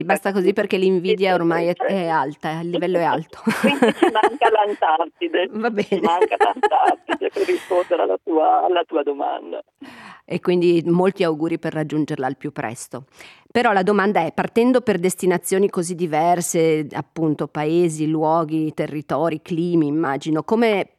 Basta così perché l'invidia ormai è Eccetera. alta, il livello è alto. Quindi ci manca l'Antartide, Va ci bene. manca l'Antartide per rispondere alla tua domanda. E quindi molti auguri per raggiungerla al più presto. Però la domanda è, partendo per destinazioni così diverse, appunto paesi, luoghi, territori, climi, immagino, come